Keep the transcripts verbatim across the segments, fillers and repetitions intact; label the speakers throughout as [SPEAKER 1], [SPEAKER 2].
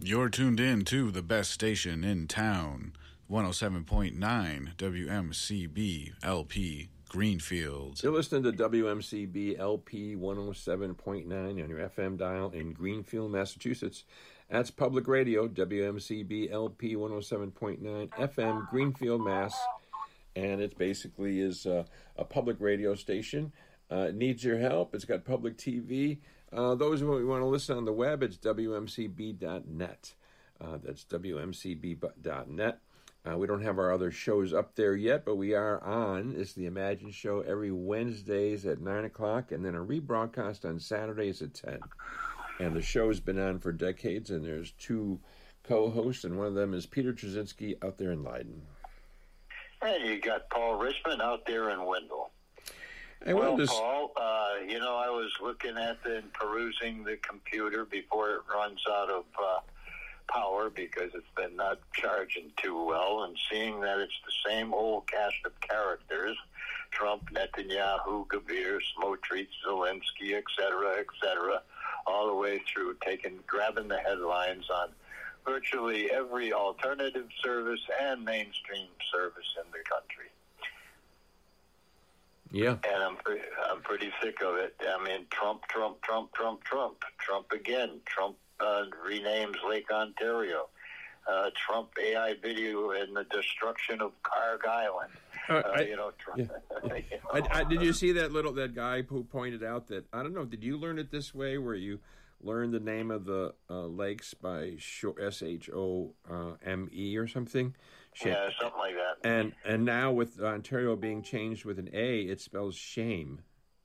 [SPEAKER 1] You're tuned in to the best station in town, one oh seven point nine W M C B L P Greenfield.
[SPEAKER 2] You're listening to W M C B L P one oh seven point nine on your F M dial in Greenfield, Massachusetts. That's public radio, W M C B L P one oh seven point nine F M, Greenfield, Mass. And it basically is uh, a public radio station. Uh, it needs your help. It's got public T V. Uh, those who want to listen on the web, it's W M C B dot net. Uh, that's W M C B dot net. Uh, we don't have our other shows up there yet, but we are on. It's the Imagine Show every Wednesdays at nine o'clock, and then a rebroadcast on Saturdays at ten. And the show's been on for decades, and there's two co-hosts, and one of them is Peter Trzynski out there in Leiden.
[SPEAKER 3] And you got Paul Richmond out there in Wendell.
[SPEAKER 2] I
[SPEAKER 3] well,
[SPEAKER 2] to...
[SPEAKER 3] Paul, uh, you know, I was looking at the, and perusing the computer before it runs out of uh, power because it's been not charging too well, and seeing that it's the same old cast of characters, Trump, Netanyahu, Gabir, Smotrich, Zelensky, et cetera, et cetera, all the way through, taking, grabbing the headlines on virtually every alternative service and mainstream service in the country.
[SPEAKER 2] Yeah.
[SPEAKER 3] And I'm pretty, I'm pretty sick of it. I mean, Trump, Trump, Trump, Trump, Trump, Trump again. Trump uh, renames Lake Ontario. Uh, Trump A I video and the destruction of Carg Island. Uh, uh, I, you know, Trump.
[SPEAKER 2] Yeah. you know, I, I, did you see that little that guy who pointed out that, I don't know, did you learn it this way where you learn the name of the uh, lakes by S H O M E or something? Shame.
[SPEAKER 3] Yeah, something like that.
[SPEAKER 2] And and now with Ontario being changed with an A, it spells shame.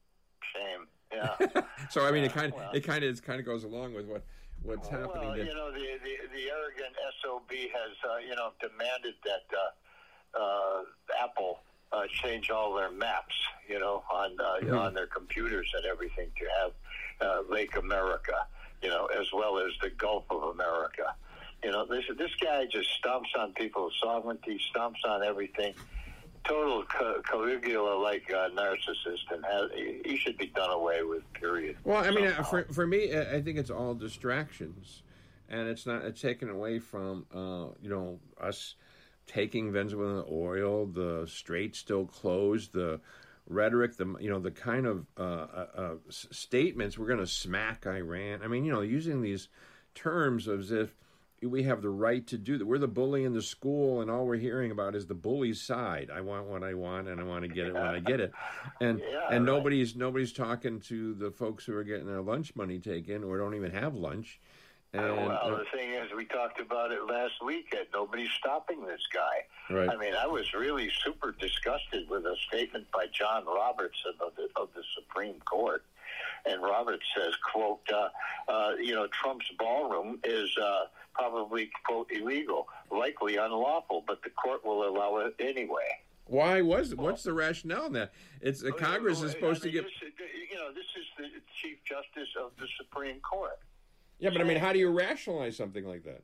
[SPEAKER 3] Shame. Yeah.
[SPEAKER 2] So I mean,
[SPEAKER 3] yeah,
[SPEAKER 2] it kind of
[SPEAKER 3] well,
[SPEAKER 2] it kind of it kind of goes along with what what's
[SPEAKER 3] well,
[SPEAKER 2] happening.
[SPEAKER 3] Well,
[SPEAKER 2] there.
[SPEAKER 3] you know, the, the the arrogant S O B has uh, you know demanded that uh, uh, Apple uh, change all their maps, you know, on uh, mm-hmm. on their computers and everything to have uh, Lake America, you know, as well as the Gulf of America. You know, this this guy just stomps on people's sovereignty, stomps on everything. Total Caligula-like uh, narcissist, and has, he should be done away with. Period.
[SPEAKER 2] Well, I mean, uh, for for me, I think it's all distractions, and it's not it's taken away from uh, you know us taking Venezuelan oil, the strait still closed, the rhetoric, the you know the kind of uh, uh, uh, statements we're going to smack Iran. I mean, you know, using these terms as if we have the right to do that. We're the bully in the school, and all we're hearing about is the bully's side. I want what I want, and I want to get it when I get it. And
[SPEAKER 3] yeah,
[SPEAKER 2] and
[SPEAKER 3] right.
[SPEAKER 2] nobody's nobody's talking to the folks who are getting their lunch money taken or don't even have lunch. And,
[SPEAKER 3] well,
[SPEAKER 2] uh,
[SPEAKER 3] the thing is, we talked about it last week, and nobody's stopping this guy.
[SPEAKER 2] Right.
[SPEAKER 3] I mean, I was really super disgusted with a statement by John Roberts of the, of the Supreme Court. And Roberts says, quote, uh, uh, you know, Trump's ballroom is uh, probably, quote, illegal, likely unlawful, but the court will allow it anyway.
[SPEAKER 2] Why was it? What's the rationale in that? It's uh, Congress is supposed
[SPEAKER 3] I mean,
[SPEAKER 2] to get...
[SPEAKER 3] This, you know, this is the Chief Justice of the Supreme Court.
[SPEAKER 2] Yeah, but I mean, how do you rationalize something like that?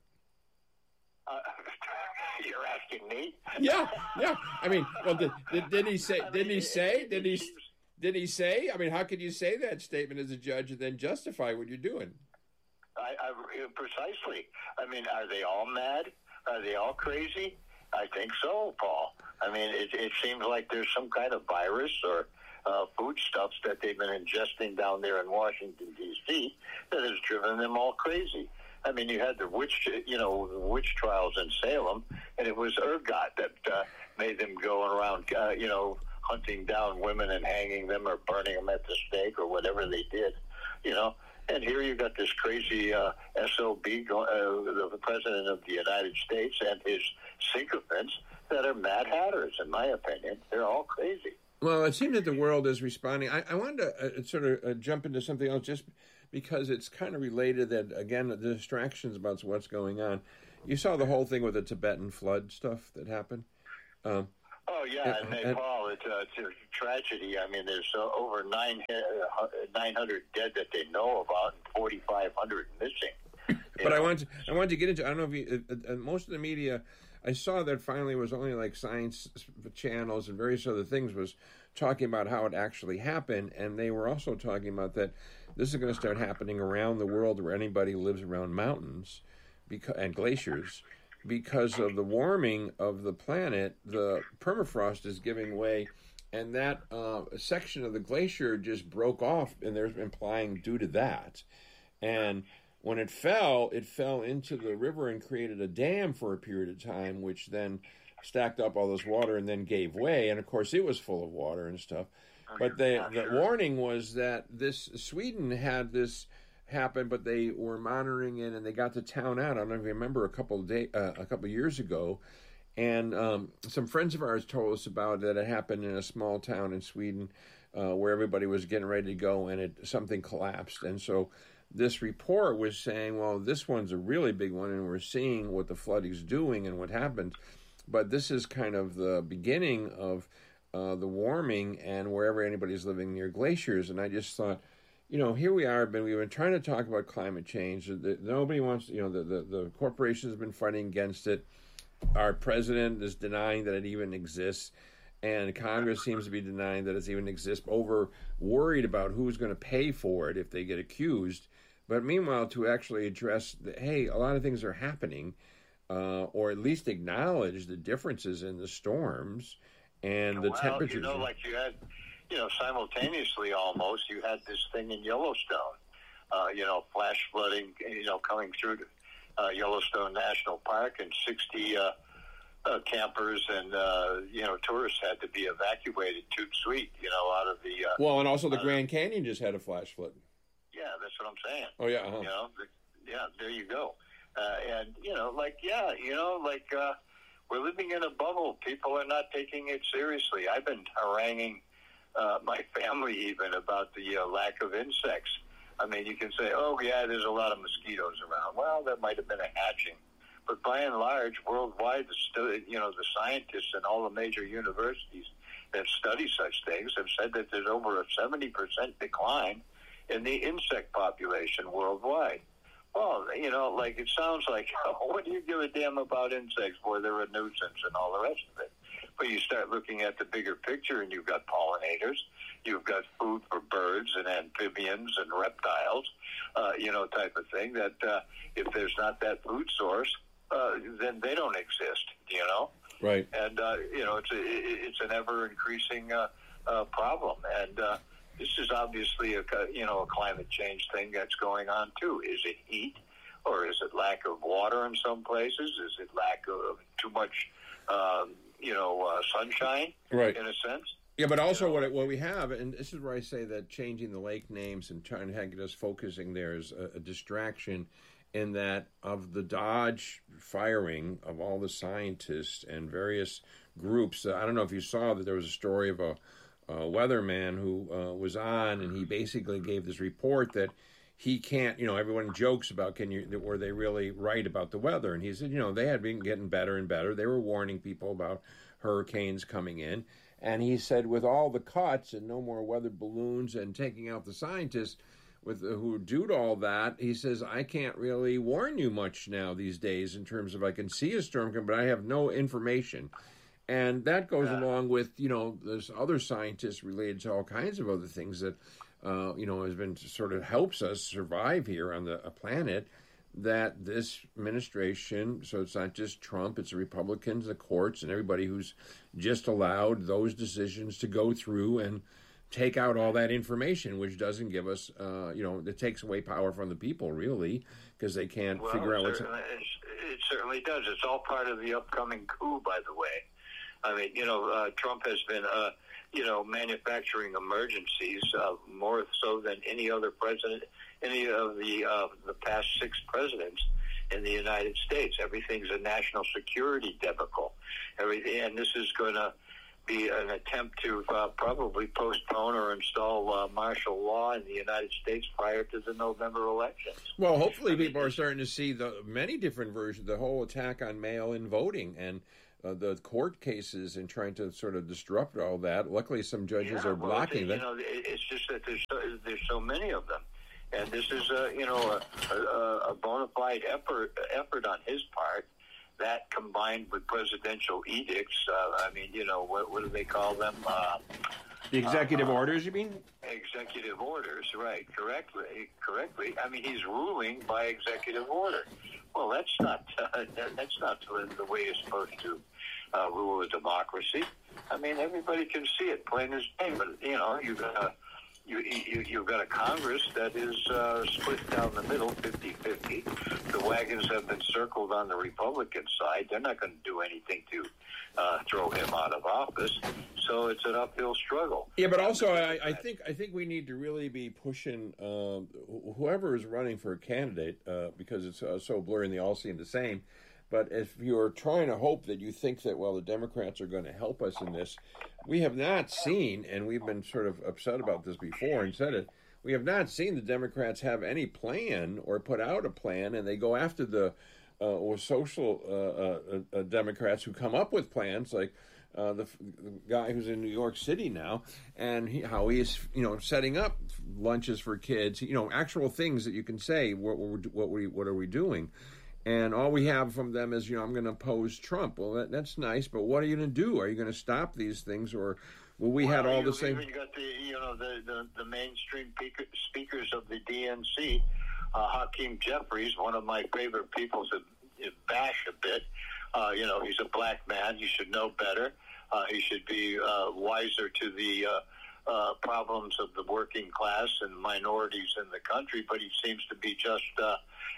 [SPEAKER 3] Uh, you're asking me?
[SPEAKER 2] Yeah, yeah. I mean, well, did, did, did he say? Didn't he say? Did he? Did he say? I mean, how could you say that statement as a judge and then justify what you're doing?
[SPEAKER 3] I, I, precisely. I mean, are they all mad? Are they all crazy? I think so, Paul. I mean, it, it seems like there's some kind of virus or uh, foodstuffs that they've been ingesting down there in Washington, D C that has driven them all crazy. I mean, you had the witch, you know, witch trials in Salem, and it was ergot that uh, made them go around, uh, you know, hunting down women and hanging them or burning them at the stake or whatever they did, you know. And here you got this crazy uh, S O B, uh, the President of the United States, and his sycophants that are mad hatters, in my opinion. They're all crazy.
[SPEAKER 2] Well, it seems that the world is responding. I, I wanted to uh, sort of uh, jump into something else just because it's kind of related that, again, the distractions about what's going on. You saw the whole thing with the Tibetan flood stuff that happened. Um,
[SPEAKER 3] Oh, yeah, in Nepal, it's, uh, it's a tragedy. I mean, there's uh, over nine, uh, nine hundred dead that they know about and forty-five hundred missing.
[SPEAKER 2] But know? I want to, I wanted to get into, I don't know if you, uh, uh, most of the media, I saw that finally was only like science channels and various other things was talking about how it actually happened, and they were also talking about that this is going to start happening around the world where anybody lives around mountains, because, and glaciers. Because of the warming of the planet, the permafrost is giving way, and that uh, section of the glacier just broke off, and they're implying due to that. And when it fell, it fell into the river and created a dam for a period of time, which then stacked up all this water and then gave way. And, of course, it was full of water and stuff. But they, the warning was that this Sweden had this happen, but they were monitoring it, and they got the town out. I don't know if you remember a couple of day, uh, a couple of years ago, and um, some friends of ours told us about that it happened in a small town in Sweden uh, where everybody was getting ready to go, and it something collapsed. And so this report was saying, well, this one's a really big one, and we're seeing what the flooding is doing and what happened. But this is kind of the beginning of uh, the warming and wherever anybody's living near glaciers. And I just thought, you know, here we are, but we've been trying to talk about climate change. Nobody wants, you know, the, the, the corporations have been fighting against it. Our president is denying that it even exists. And Congress seems to be denying that it even exists, over worried about who's going to pay for it if they get accused. But meanwhile, to actually address, the, hey, a lot of things are happening, uh, or at least acknowledge the differences in the storms and the
[SPEAKER 3] well,
[SPEAKER 2] temperatures.
[SPEAKER 3] You know, like you had... You know, simultaneously almost, you had this thing in Yellowstone, uh, you know, flash flooding, you know, coming through uh, Yellowstone National Park, and sixty uh, uh, campers and, uh, you know, tourists had to be evacuated toot sweet, you know, out of the... Uh,
[SPEAKER 2] well, and also the Grand Canyon just had a flash flood.
[SPEAKER 3] Yeah, that's what I'm saying.
[SPEAKER 2] Oh, yeah. Uh-huh.
[SPEAKER 3] You know, the, yeah, there you go. Uh, and, you know, like, yeah, you know, like, uh, we're living in a bubble. People are not taking it seriously. I've been haranguing Uh, my family even about the uh, lack of insects. I mean, you can say, oh, yeah, there's a lot of mosquitoes around. Well, there might have been a hatching. But by and large, worldwide, the stu- you know, the scientists in all the major universities that study such things have said that there's over a seventy percent decline in the insect population worldwide. Well, you know, like it sounds like, oh, what do you give a damn about insects? Boy, they're a nuisance and all the rest of it. But you start looking at the bigger picture, and you've got pollinators, you've got food for birds and amphibians and reptiles, uh, you know, type of thing, that uh, if there's not that food source, uh, then they don't exist, you know?
[SPEAKER 2] Right.
[SPEAKER 3] And, uh, you know, it's a, it's an ever-increasing uh, uh, problem. And uh, this is obviously, a, you know, a climate change thing that's going on, too. Is it heat, or is it lack of water in some places? Is it lack of too much... Um, you know, uh, sunshine,
[SPEAKER 2] right,
[SPEAKER 3] in a sense.
[SPEAKER 2] Yeah, but also
[SPEAKER 3] you know,
[SPEAKER 2] what it, what we have, and this is where I say that changing the lake names and trying to get us focusing there is a, a distraction, in that of the Dodge firing of all the scientists and various groups. Uh, I don't know if you saw that there was a story of a, a weatherman who uh, was on, and he basically gave this report that he can't, you know, everyone jokes about, can you, were they really right about the weather? And he said, you know, they had been getting better and better. They were warning people about hurricanes coming in. And he said, with all the cuts and no more weather balloons and taking out the scientists with who do all that, he says, I can't really warn you much now these days in terms of I can see a storm coming, but I have no information. And that goes yeah. along with, you know, there's other scientists related to all kinds of other things that, Uh, you know, has been sort of helps us survive here on the planet, that this administration, so it's not just Trump, it's the Republicans, the courts, and everybody who's just allowed those decisions to go through and take out all that information, which doesn't give us, uh, you know, it takes away power from the people, really, because they can't
[SPEAKER 3] well,
[SPEAKER 2] figure out what's...
[SPEAKER 3] It certainly does. It's all part of the upcoming coup, by the way. I mean, you know, uh, Trump has been... Uh, you know, manufacturing emergencies uh, more so than any other president, any of the uh, the past six presidents in the United States. Everything's a national security debacle. Everything, and this is going to be an attempt to uh, probably postpone or install uh, martial law in the United States prior to the November elections.
[SPEAKER 2] Well, hopefully people are starting to see the many different versions, the whole attack on mail-in voting and Uh, the court cases and trying to sort of disrupt all that. Luckily, some judges
[SPEAKER 3] yeah,
[SPEAKER 2] are blocking
[SPEAKER 3] well,
[SPEAKER 2] that.
[SPEAKER 3] You know, it's just that there's so, there's so many of them, and this is a you know a, a, a bona fide effort effort on his part. That combined with presidential edicts, uh, I mean, you know, what, what do they call them? Uh,
[SPEAKER 2] The executive
[SPEAKER 3] uh,
[SPEAKER 2] orders, you mean?
[SPEAKER 3] Executive orders, right? Correctly, correctly. I mean, he's ruling by executive order. Well, that's not uh, that's not the way it's supposed to uh, rule a democracy. I mean, everybody can see it, plain as day. But you know, you've got a you, you you've got a Congress that is uh, split down the middle, fifty-fifty. The wagons have been circled on the Republican side. They're not going to do anything to uh, throw him out of office. So it's an uphill struggle.
[SPEAKER 2] Yeah, but also I, I think I think we need to really be pushing um, whoever is running for a candidate uh, because it's uh, so blurry and they all seem the same. But if you're trying to hope that you think that, well, the Democrats are going to help us in this, we have not seen, and we've been sort of upset about this before and said it, we have not seen the Democrats have any plan or put out a plan, and they go after the uh, or social uh, uh, uh, Democrats who come up with plans, like uh, the, the guy who's in New York City now, and he, how he is, you know, setting up lunches for kids, you know, actual things that you can say, what, what, what, we, what are we doing? And all we have from them is, you know, I'm going to oppose Trump. Well, that, that's nice, but what are you going to do? Are you going to stop these things, or will we well, had all
[SPEAKER 3] you,
[SPEAKER 2] the same?
[SPEAKER 3] You got the, you know, the, the, the mainstream speakers of the D N C, uh, Hakeem Jeffries, one of my favorite people to bash a bit. Uh, you know, he's a black man. He should know better. Uh, he should be uh, wiser to the uh, uh, problems of the working class and minorities in the country, but he seems to be just uh,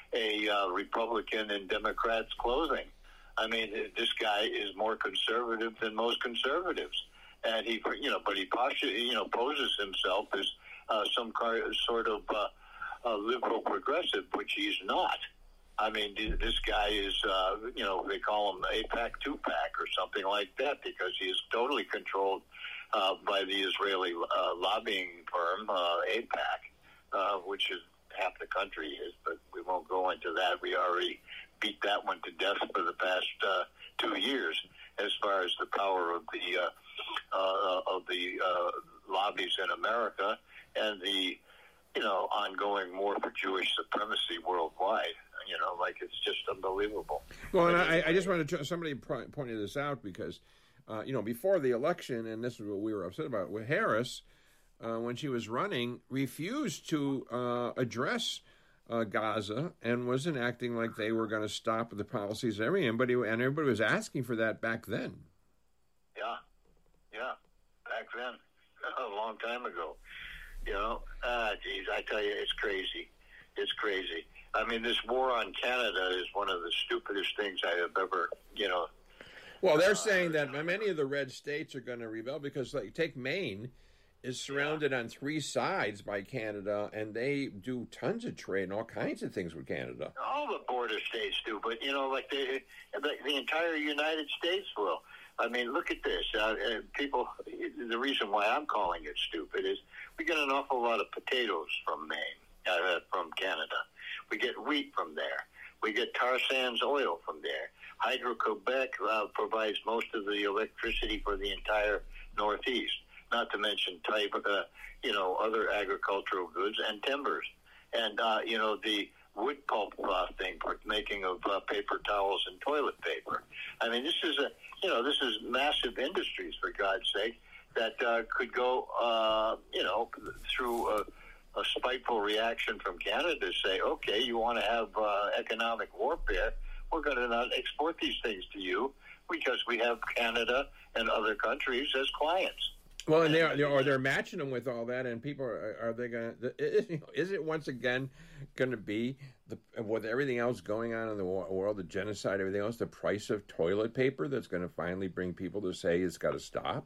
[SPEAKER 3] a uh, Republican in Democrats' clothing. I mean, this guy is more conservative than most conservatives, and he, you know, but he, you know, poses himself as uh, some car, sort of uh, uh, liberal progressive, which he's not. I mean, this guy is, uh, you know, they call him AIPAC two-pack or something like that, because he is totally controlled uh, by the Israeli uh, lobbying firm, uh, AIPAC, uh, which is half the country is, but we won't go into that. We already beat that one to death for the past uh, two years as far as the power of the uh, uh, of the uh, lobbies in America and the, you know, ongoing war for Jewish supremacy worldwide. You know, like, it's just unbelievable.
[SPEAKER 2] Well, and I, I just wanted to, somebody pointed this out because, uh, you know, before the election, and this is what we were upset about, with Harris, uh, when she was running, refused to uh, address uh, Gaza and wasn't acting like they were going to stop the policies and everything. But he, and everybody was asking for that back then.
[SPEAKER 3] Yeah, yeah, back then, a long time ago. You know, ah, geez, I tell you, it's crazy. It's crazy. I mean, this war on Canada is one of the stupidest things I have ever, you know.
[SPEAKER 2] Well, they're uh, saying that many of the red states are going to rebel because, like, take Maine, is surrounded yeah. on three sides by Canada, and they do tons of trade and all kinds of things with Canada.
[SPEAKER 3] All the border states do, but, you know, like, the, the, the entire United States will. I mean, look at this. Uh, people, the reason why I'm calling it stupid is we get an awful lot of potatoes from Maine, uh, from Canada. We get wheat from there. We get tar sands oil from there. Hydro-Quebec uh, provides most of the electricity for the entire Northeast, not to mention type, uh, you know, other agricultural goods and timbers. And, uh, you know, the wood pulp uh, thing for making of uh, paper towels and toilet paper. I mean, this is a, you know, this is massive industries, for God's sake, that uh, could go, uh, you know, through a, a spiteful reaction from Canada to say, okay, you want to have uh, economic warfare, we're going to not export these things to you because we have Canada and other countries as clients.
[SPEAKER 2] Well, and they're, they're, or they're matching them with all that, and people are, are they going to, is, is it once again going to be, the with everything else going on in the world, the genocide, everything else, the price of toilet paper that's going to finally bring people to say it's got to stop?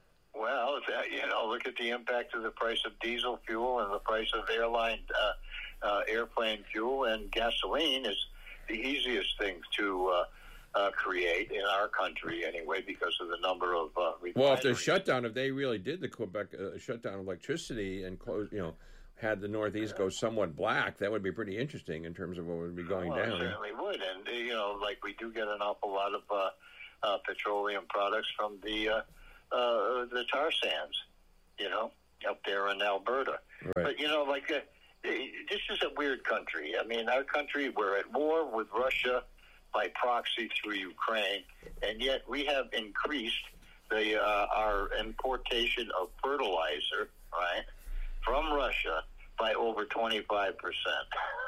[SPEAKER 3] Well, you know, look at the impact of the price of diesel fuel and the price of airline, uh, uh, airplane fuel, and gasoline is the easiest thing to uh, uh, create in our country anyway because of the number of uh, refineries.
[SPEAKER 2] Well, if the shutdown, if they really did the Quebec uh, shutdown of electricity and close, you know, had the Northeast go somewhat black, that would be pretty interesting in terms of what would be going
[SPEAKER 3] well,
[SPEAKER 2] down.
[SPEAKER 3] It certainly would, and you know, like we do get an awful lot of uh, uh, petroleum products from the uh, uh, the tar sands, you know, up there in Alberta.
[SPEAKER 2] Right.
[SPEAKER 3] But you know, like uh, this is a weird country. I mean, our country, we're at war with Russia by proxy through Ukraine, and yet we have increased the uh, our importation of fertilizer, right, from Russia by over twenty-five percent.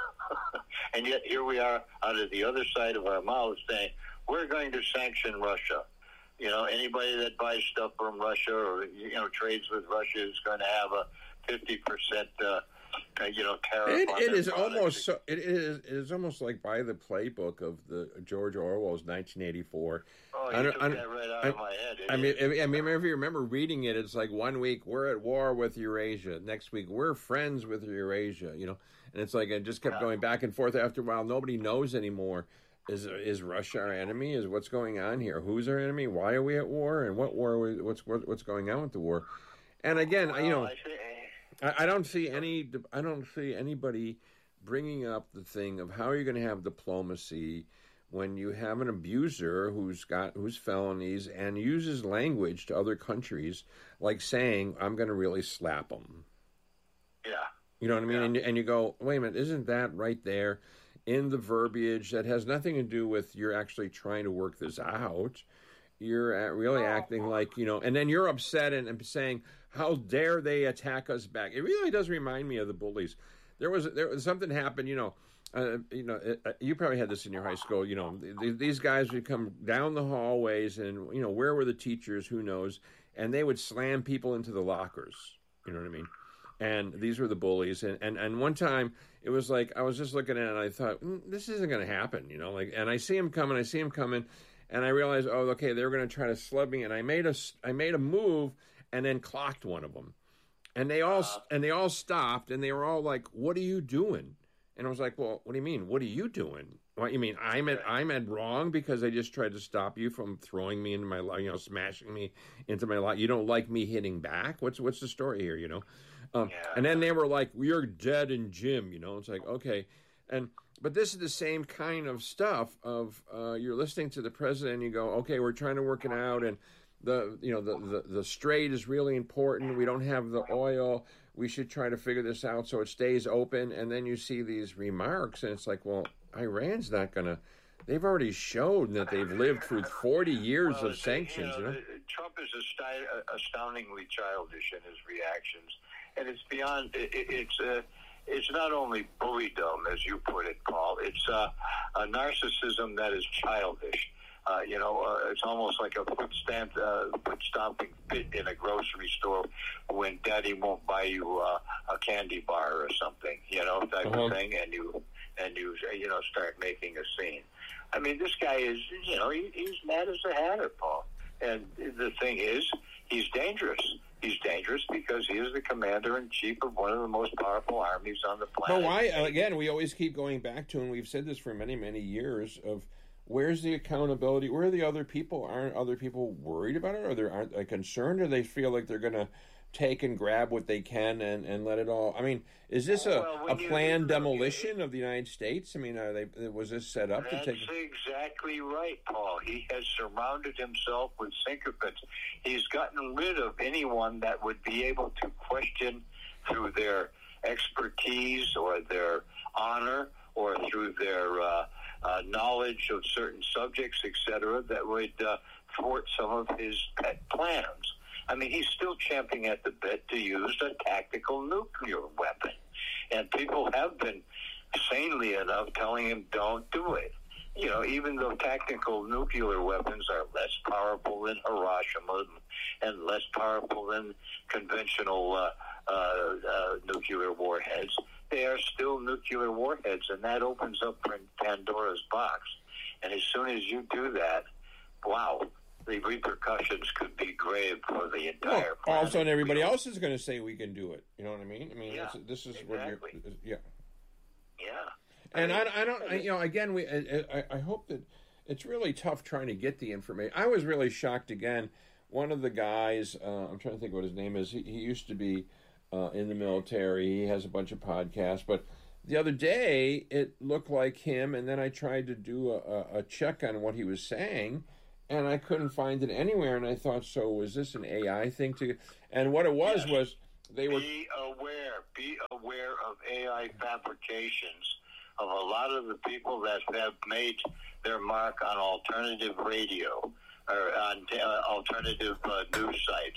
[SPEAKER 3] And yet here we are out of the other side of our mouths saying, we're going to sanction Russia. You know, anybody that buys stuff from Russia or, you know, trades with Russia is going to have a fifty percent, uh, uh, you know, tariff
[SPEAKER 2] it,
[SPEAKER 3] on
[SPEAKER 2] it
[SPEAKER 3] their
[SPEAKER 2] is
[SPEAKER 3] products.
[SPEAKER 2] almost so, it is it is almost like by the playbook of the George Orwell's nineteen eighty-four.
[SPEAKER 3] Oh, you
[SPEAKER 2] I
[SPEAKER 3] took
[SPEAKER 2] I
[SPEAKER 3] that right out
[SPEAKER 2] I,
[SPEAKER 3] of my head. It
[SPEAKER 2] I mean,
[SPEAKER 3] is.
[SPEAKER 2] I mean, if you remember reading it, it's like one week we're at war with Eurasia, next week we're friends with Eurasia, you know, and it's like it just kept
[SPEAKER 3] Yeah.
[SPEAKER 2] going back and forth. After a while, nobody knows anymore. Is is Russia our enemy? Is what's going on here? Who's our enemy? Why are we at war? And what war? Are we, what's what, what's going on with the war? And again,
[SPEAKER 3] Well,
[SPEAKER 2] you know,
[SPEAKER 3] I think,
[SPEAKER 2] I, I don't see any. I don't see anybody bringing up the thing of how you're going to have diplomacy when you have an abuser who's got who's felonies and uses language to other countries like saying, "I'm going to really slap them."
[SPEAKER 3] yeah.
[SPEAKER 2] You know what I mean?
[SPEAKER 3] Yeah.
[SPEAKER 2] And, and you go, wait a minute, isn't that right there in the verbiage that has nothing to do with you're actually trying to work this out? You're at really acting like, you know, and then you're upset and, and saying, how dare they attack us back? It really does remind me of the bullies. There was there was something happened, you know, uh, you know, uh, you probably had this in your high school, you know, th- these guys would come down the hallways and, you know, where were the teachers? Who knows? And they would slam people into the lockers. You know what I mean? And these were the bullies. And, and, and one time it was like, I was just looking at it and I thought, mm, this isn't going to happen, you know, like, and I see him coming, I see him coming, and I realized, oh, okay, they were going to try to slug me. And I made a, I made a move and then clocked one of them. And they all, uh, and they all stopped and they were all like, what are you doing? And I was like, well, what do you mean? What are you doing? What you mean? I'm at, I'm at wrong because I just tried to stop you from throwing me into my, you know, smashing me into my lot. You don't like me hitting back? What's, what's the story here, you know? Um,
[SPEAKER 3] yeah.
[SPEAKER 2] And then they were like, "We're dead in gym," you know. It's like, okay, and but this is the same kind of stuff. Of uh, you're listening to the president, and you go, "Okay, we're trying to work it out," and the you know the, the the strait is really important. We don't have the oil. We should try to figure this out so it stays open. And then you see these remarks, and it's like, well, Iran's not gonna. They've already shown that they've lived through forty years
[SPEAKER 3] well,
[SPEAKER 2] of sanctions. You know,
[SPEAKER 3] you know? Trump is asti- astoundingly childish in his reactions. And it's beyond, it, it's uh, it's not only bullydom, as you put it, Paul. It's uh, a narcissism that is childish. Uh, you know, uh, it's almost like a foot, stamp, uh, foot stomping fit in a grocery store when daddy won't buy you uh, a candy bar or something, you know, type uh-huh. of thing, and you, and you, you know, start making a scene. I mean, this guy is, you know, he, he's mad as a hatter, Paul. And the thing is, he's dangerous. He's dangerous because he is the commander-in-chief of one of the most powerful armies on the planet.
[SPEAKER 2] But why, again, we always keep going back to, and we've said this for many, many years, of where's the accountability? Where are the other people? Aren't other people worried about it? Or they aren't they concerned? Or they feel like they're going to take and grab what they can and, and let it all... I mean, is this a,
[SPEAKER 3] well,
[SPEAKER 2] a planned demolition of the United States? I mean, are they was this set up
[SPEAKER 3] That's
[SPEAKER 2] to take...
[SPEAKER 3] That's exactly right, Paul. He has surrounded himself with sycophants. He's gotten rid of anyone that would be able to question through their expertise or their honor or through their uh, uh, knowledge of certain subjects, et cetera, that would uh, thwart some of his pet plans. I mean, he's still champing at the bit to use a tactical nuclear weapon. And people have been sanely enough telling him, don't do it. You know, even though tactical nuclear weapons are less powerful than Hiroshima and less powerful than conventional uh, uh, uh, nuclear warheads, they are still nuclear warheads, and that opens up Pandora's box. And as soon as you do that, wow, the repercussions could be grave for the entire
[SPEAKER 2] well,
[SPEAKER 3] planet.
[SPEAKER 2] Also, and everybody else is going to say we can do it. You know what I mean? I mean,
[SPEAKER 3] yeah,
[SPEAKER 2] this is
[SPEAKER 3] exactly.
[SPEAKER 2] what you're... Yeah.
[SPEAKER 3] Yeah.
[SPEAKER 2] And I, I don't, I, you know, again, we, I, I hope that it's really tough trying to get the information. I was really shocked again. One of the guys, uh, I'm trying to think what his name is. He, he used to be uh, in the military. He has a bunch of podcasts. But the other day, it looked like him. And then I tried to do a, a check on what he was saying, and I couldn't find it anywhere. And I thought, so was this an A I thing? To? And what it was
[SPEAKER 3] yes.
[SPEAKER 2] was they were...
[SPEAKER 3] Be aware. Be aware of A I fabrications of a lot of the people that have made their mark on alternative radio or on uh, alternative uh, news sites.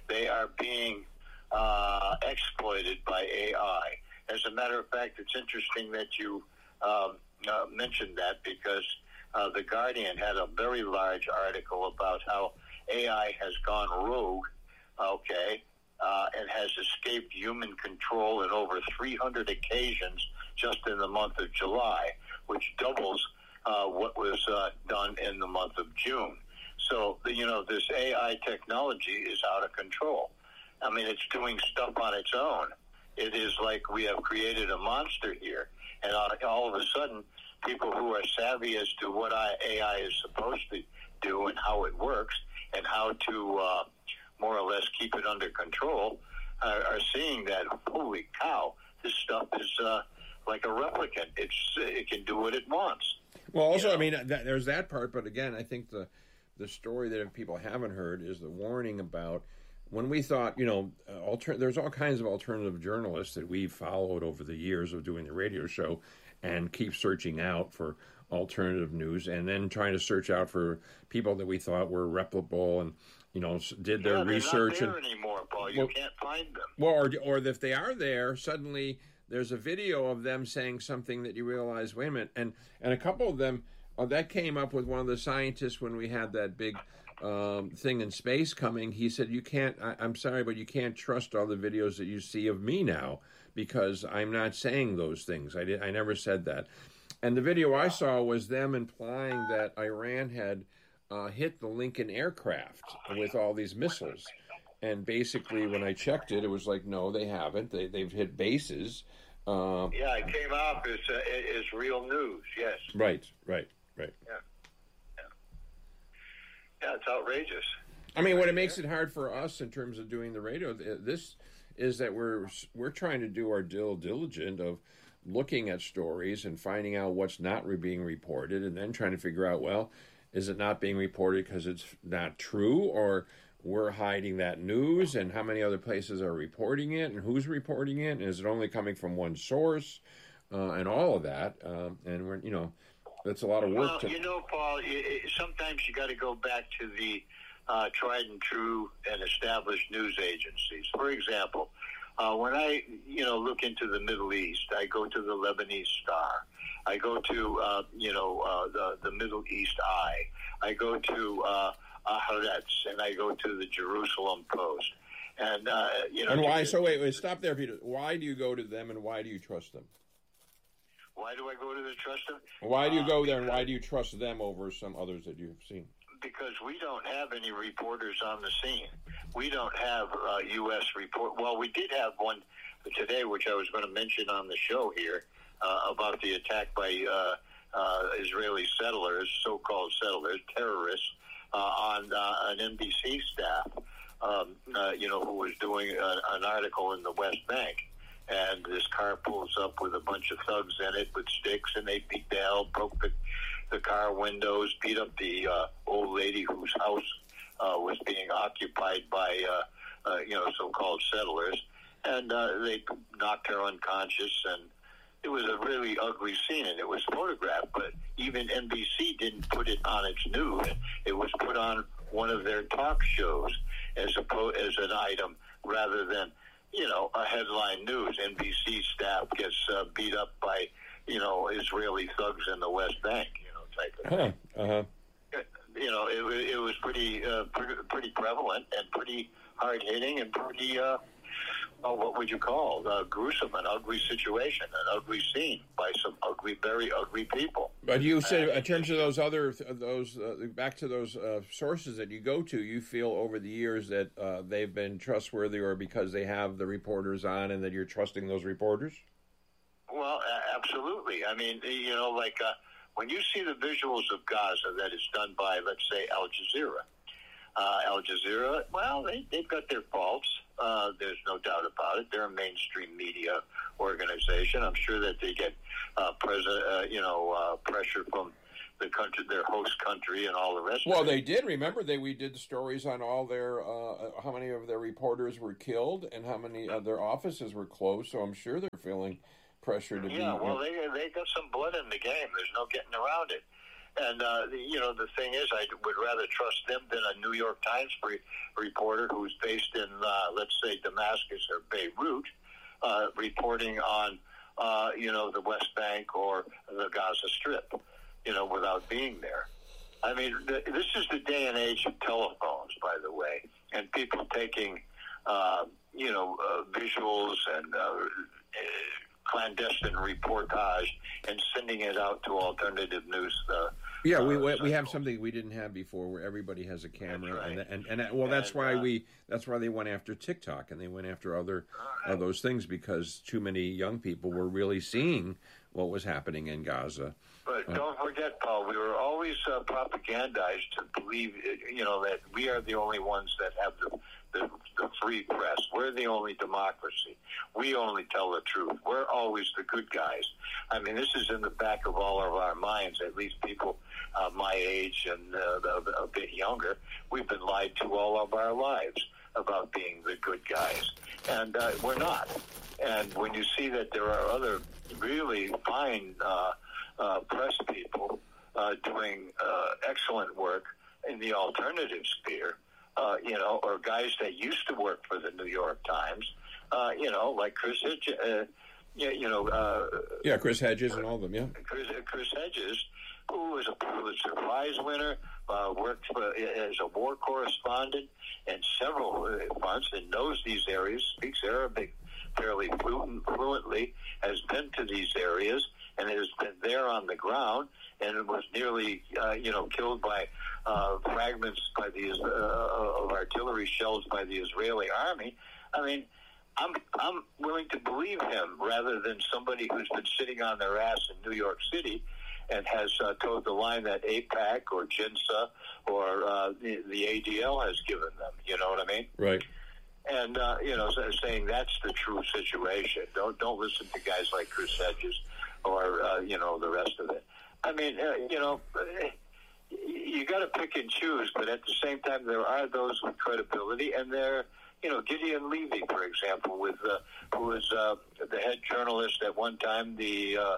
[SPEAKER 3] they are being uh, exploited by A I. As a matter of fact, it's interesting that you um, uh, mentioned that because uh, The Guardian had a very large article about how A I has gone rogue, okay, uh, and has escaped human control in over three hundred occasions just in the month of July, which doubles uh, what was uh, done in the month of June. So, you know, this A I technology is out of control. I mean, it's doing stuff on its own. It is like we have created a monster here, and all of a sudden, people who are savvy as to what A I is supposed to do and how it works and how to uh, more or less keep it under control are, are seeing that, holy cow, this stuff is uh, like a replicant. It's it can do what it wants.
[SPEAKER 2] Well, also,
[SPEAKER 3] you know?
[SPEAKER 2] I mean, that, there's that part, but again, I think the the story that if people haven't heard is the warning about when we thought, you know, uh, alter- there's all kinds of alternative journalists that we've followed over the years of doing the radio show and keep searching out for alternative news and then trying to search out for people that we thought were reputable and, you know, did their
[SPEAKER 3] yeah, they're
[SPEAKER 2] research.
[SPEAKER 3] Not there
[SPEAKER 2] and
[SPEAKER 3] anymore, Paul. You
[SPEAKER 2] well,
[SPEAKER 3] can't find them.
[SPEAKER 2] Well, or, or if they are there, suddenly there's a video of them saying something that you realize, wait a minute, and, and a couple of them, uh, that came up with one of the scientists when we had that big um, thing in space coming. He said, you can't, I, I'm sorry, but you can't trust all the videos that you see of me now because I'm not saying those things. I, did, I never said that. And the video I saw was them implying that Iran had uh, hit the Lincoln aircraft with all these missiles. And basically, when I checked it, it was like, no, they haven't. They, they've hit bases. Uh,
[SPEAKER 3] yeah, it came out as, uh, as real news, yes.
[SPEAKER 2] Right, right, right.
[SPEAKER 3] Yeah. yeah. Yeah, it's outrageous.
[SPEAKER 2] I mean, what it makes it hard for us in terms of doing the radio, this is that we're we're trying to do our dil diligent of looking at stories and finding out what's not re- being reported and then trying to figure out, well, is it not being reported because it's not true, or we're hiding that news, and how many other places are reporting it, and who's reporting it, and is it only coming from one source, uh, and all of that. Um, and we're, you know, that's a lot of work.
[SPEAKER 3] Well,
[SPEAKER 2] to...
[SPEAKER 3] you know, Paul, it, it, sometimes you got to go back to the uh, tried and true and established news agencies. For example, uh, when I, you know, look into the Middle East, I go to the Lebanese Star. I go to, uh, you know, uh, the, the Middle East Eye. I go to uh, Haaretz, and I go to the Jerusalem Post. And, uh, you know...
[SPEAKER 2] And why? So wait, wait, stop there, Peter. Why do you go to them, and why do you trust them?
[SPEAKER 3] Why do I go to the trust them?
[SPEAKER 2] Why do you go
[SPEAKER 3] uh,
[SPEAKER 2] there, and why do you trust them over some others that you've seen?
[SPEAKER 3] Because we don't have any reporters on the scene. We don't have uh, U S report. Well, we did have one today, which I was going to mention on the show here, uh, about the attack by uh, uh, Israeli settlers, so-called settlers, terrorists, uh, on uh, an N B C staff, um, uh, you know, who was doing a, an article in the West Bank. And this car pulls up with a bunch of thugs in it with sticks, and they beat the hell, broke the, the car windows, beat up the uh, old lady whose house uh, was being occupied by, uh, uh, you know, so-called settlers. And uh, they knocked her unconscious, and it was a really ugly scene, and it was photographed. But even N B C didn't put it on its news. It was put on one of their talk shows as, opposed, as an item rather than... you know, a headline news. N B C staff gets uh, beat up by, you know, Israeli thugs in the West Bank, you know, type of thing.
[SPEAKER 2] Uh-huh. Uh-huh.
[SPEAKER 3] You know, it, it was pretty, uh, pretty, pretty prevalent and pretty hard-hitting and pretty, uh, well, what would you call, uh, gruesome, an ugly situation, an ugly scene by some ugly, very ugly people.
[SPEAKER 2] But you said, in terms of those other, those uh, back to those uh, sources that you go to, you feel over the years that uh, they've been trustworthy, or because they have the reporters on, and that you're trusting those reporters?
[SPEAKER 3] Well, uh, absolutely. I mean, you know, like uh, when you see the visuals of Gaza that is done by, let's say, Al Jazeera. Uh, Al Jazeera, well, they, they've got their faults. Uh, there's no doubt about it. They're a mainstream media organization. I'm sure that they get, uh, pres- uh, you know, uh, pressure from the country, their host country, and all the rest.
[SPEAKER 2] Well,
[SPEAKER 3] of it.
[SPEAKER 2] they did. Remember, they we did the stories on all their uh, how many of their reporters were killed and how many of their offices were closed. So I'm sure they're feeling pressure to
[SPEAKER 3] yeah,
[SPEAKER 2] be.
[SPEAKER 3] Yeah, well, they they got some blood in the game. There's no getting around it. And, uh, the, you know, the thing is, I would rather trust them than a New York Times re- reporter who's based in, uh, let's say, Damascus or Beirut, uh, reporting on, uh, you know, the West Bank or the Gaza Strip, you know, without being there. I mean, the, this is the day and age of telephones, by the way, and people taking, uh, you know, uh, visuals and uh, uh, clandestine reportage and sending it out to alternative news. Uh,
[SPEAKER 2] yeah, we
[SPEAKER 3] uh,
[SPEAKER 2] we have something we didn't have before, where everybody has a camera,
[SPEAKER 3] right.
[SPEAKER 2] and, and and well, that's
[SPEAKER 3] and,
[SPEAKER 2] why
[SPEAKER 3] uh,
[SPEAKER 2] we that's why they went after TikTok and they went after other
[SPEAKER 3] right.
[SPEAKER 2] uh, those things, because too many young people were really seeing what was happening in Gaza.
[SPEAKER 3] But
[SPEAKER 2] uh,
[SPEAKER 3] don't forget, Paul, we were always uh, propagandized to believe, you know, that we are the only ones that have the, the, the free press. We're the only democracy. We only tell the truth. We're always the good guys. I mean, this is in the back of all of our minds, at least people uh, my age and uh, a, a bit younger. We've been lied to all of our lives about being the good guys. And uh, we're not. And when you see that there are other really fine uh, uh, press people uh, doing uh, excellent work in the alternative sphere, uh, you know, or guys that used to work for the New York Times, uh, you know, like Chris Hedges, uh, you, you know. Uh,
[SPEAKER 2] yeah, Chris Hedges and all of them, yeah.
[SPEAKER 3] Chris, Chris Hedges, who was a Pulitzer Prize winner, uh, worked for, as a war correspondent in several fronts and knows these areas, speaks Arabic fairly fluent, fluently, has been to these areas and has been there on the ground, and was nearly, uh, you know, killed by uh, fragments by the uh, of artillery shells by the Israeli army. I mean, I'm I'm willing to believe him rather than somebody who's been sitting on their ass in New York City and has uh, towed the line that AIPAC or GINSA or uh, the, the A D L has given them. You know what I mean?
[SPEAKER 2] Right.
[SPEAKER 3] And, uh, you know, saying that's the true situation. Don't don't listen to guys like Chris Hedges or, uh, you know, the rest of it. I mean, uh, you know, you got to pick and choose, but at the same time, there are those with credibility, and they're, you know, Gideon Levy, for example, with uh, who was uh, the head journalist at one time, the uh,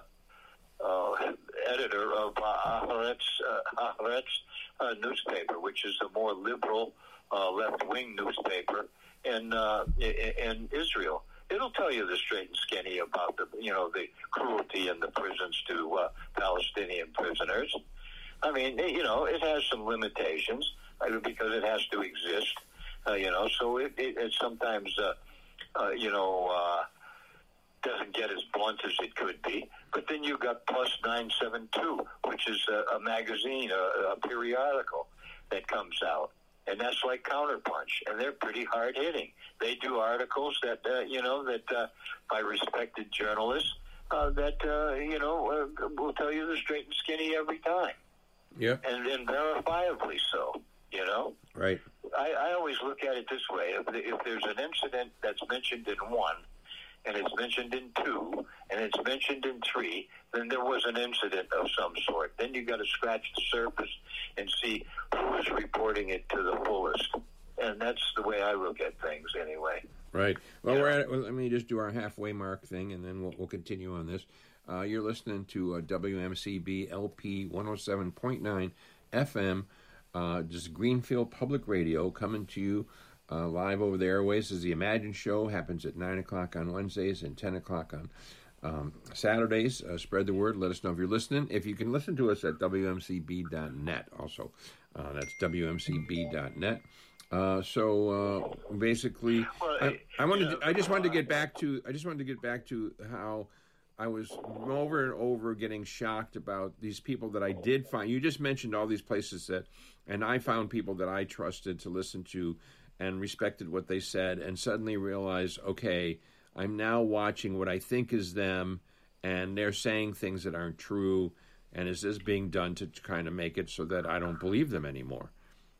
[SPEAKER 3] uh, editor of uh, Haaretz, uh, Haaretz uh, newspaper, which is a more liberal uh, left-wing newspaper in uh, in Israel. It'll tell you the straight and skinny about the, you know, the cruelty in the prisons to uh, Palestinian prisoners. I mean, you know, it has some limitations uh, because it has to exist, uh, you know, so it, it, it sometimes, uh, uh, you know, uh, doesn't get as blunt as it could be. But then you've got Plus nine seven two, which is a, a magazine, a, a periodical that comes out. And that's like Counterpunch, and they're pretty hard-hitting. They do articles that, uh, you know, that uh, by respected journalists uh, that, uh, you know, uh, will tell you the straight and skinny every time.
[SPEAKER 2] Yeah.
[SPEAKER 3] And, and verifiably so, you know?
[SPEAKER 2] Right.
[SPEAKER 3] I, I always look at it this way. If, if there's an incident that's mentioned in one, and it's mentioned in two, and it's mentioned in three, then there was an incident of some sort. Then you got to scratch the surface and see who is reporting it to the fullest. And that's the way I look at things anyway.
[SPEAKER 2] Right. Well,
[SPEAKER 3] Yeah.
[SPEAKER 2] we're at it. Well, let me just do our halfway mark thing, and then we'll, we'll continue on this. Uh, you're listening to uh, W M C B L P one oh seven point nine F M, uh, just Greenfield Public Radio, coming to you uh, live over the airways. This is the Imagine Show. Happens at nine o'clock on Wednesdays and ten o'clock on um, Saturdays. Uh, spread the word. Let us know if you're listening. If you can listen to us at W M C B dot net also. Uh, that's W M C B dot net. Uh, so uh, basically,
[SPEAKER 3] Well,
[SPEAKER 2] I, I wanted.
[SPEAKER 3] yeah,
[SPEAKER 2] To, I just wanted to get back to. I just wanted to get back to how I was over and over getting shocked about these people that I did find. You just mentioned all these places that, and I found people that I trusted to listen to and respected what they said, and suddenly realized, okay, I'm now watching what I think is them, and they're saying things that aren't true. And is this being done to kind of make it so that I don't believe them anymore?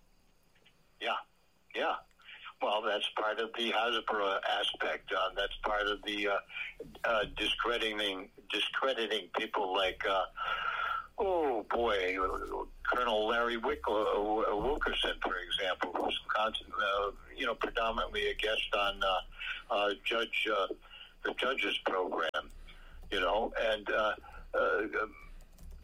[SPEAKER 3] Yeah, yeah. Well, that's part of the Hasbro aspect. Uh, that's part of the uh, uh, discrediting discrediting people like, uh, oh boy, Colonel Larry Wick, uh, Wilkerson, for example, who's constant, uh, you know, predominantly a guest on uh, uh, Judge uh, the Judge's program, you know, and uh, uh,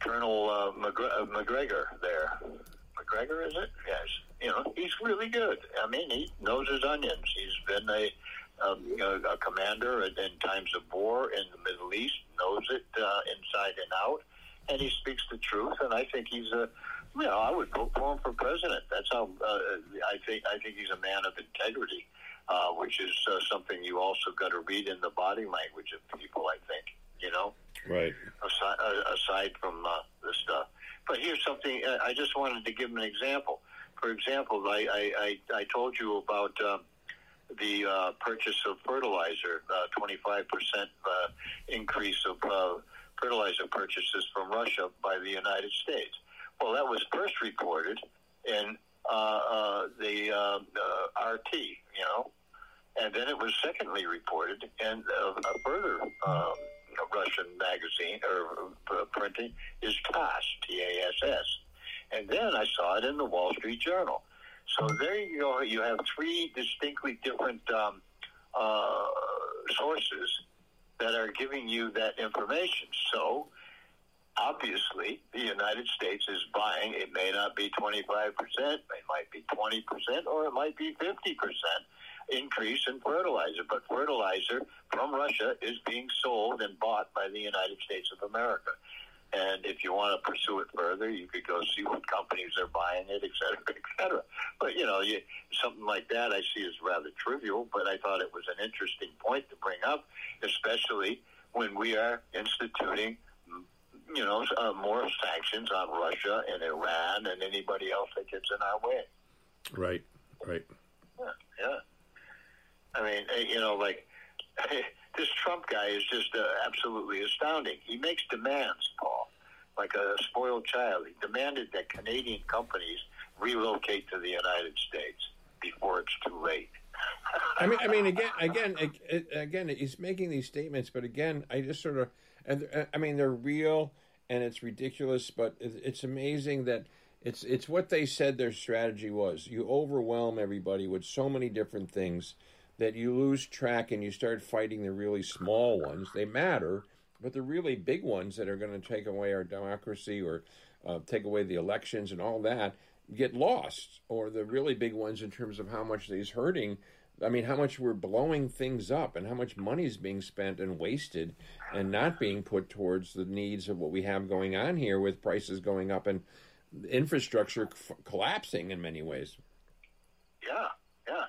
[SPEAKER 3] Colonel uh, McGre- uh, McGregor there. McGregor, is it? Yes. You know, he's really good. I mean, he knows his onions. He's been a, um, a, a commander in, in times of war in the Middle East, knows it uh, inside and out, and he speaks the truth. And I think he's a, you know, I would vote for him for president. That's how uh, I think. I think he's a man of integrity, uh, which is uh, something you also got to read in the body language of people. I think, you know,
[SPEAKER 2] right.
[SPEAKER 3] Aside, uh, aside from uh, the stuff. But here's something, uh, I just wanted to give an example. For example, I, I, I, I told you about um, the uh, purchase of fertilizer, uh, twenty-five percent uh, increase of uh, fertilizer purchases from Russia by the United States. Well, that was first reported in uh, uh, the uh, uh, R T, you know, and then it was secondly reported in uh, a further um, Russian magazine or uh, printing is TASS, T A S S. And then I saw it in the Wall Street Journal. So there you go. You have three distinctly different um, uh, sources that are giving you that information. So obviously, the United States is buying. It may not be twenty-five percent. It might be twenty percent, or it might be fifty percent increase in fertilizer. But fertilizer from Russia is being sold and bought by the United States of America. And if you want to pursue it further, you could go see what companies are buying it, et cetera, et cetera. But, you know, you, something like that I see as rather trivial, but I thought it was an interesting point to bring up, especially when we are instituting, you know, uh, more sanctions on Russia and Iran and anybody else that gets in our way.
[SPEAKER 2] Right, right.
[SPEAKER 3] Yeah, yeah. I mean, you know, like, this Trump guy is just uh, absolutely astounding. He makes demands, Paul, like a spoiled child. He demanded that Canadian companies relocate to the United States before it's too late.
[SPEAKER 2] I mean, I mean, again, again, again, he's making these statements, but again, I just sort of, and I mean, they're real and it's ridiculous, but it's amazing that it's it's what they said their strategy was. You overwhelm everybody with so many different things that you lose track and you start fighting the really small ones. They matter, but the really big ones that are going to take away our democracy or uh, take away the elections and all that get lost. Or the really big ones in terms of how much these hurting, I mean, how much we're blowing things up and how much money is being spent and wasted and not being put towards the needs of what we have going on here with prices going up and infrastructure c- collapsing in many ways.
[SPEAKER 3] Yeah, yeah.